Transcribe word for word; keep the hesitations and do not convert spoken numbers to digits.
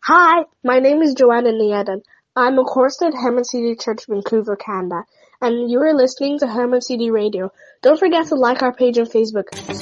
Hi, my name is Joanna Nieden. I'm a chorister at Herman C D Church, Vancouver, Canada, and you are listening to Herman C D Radio. Don't forget to like our page on Facebook.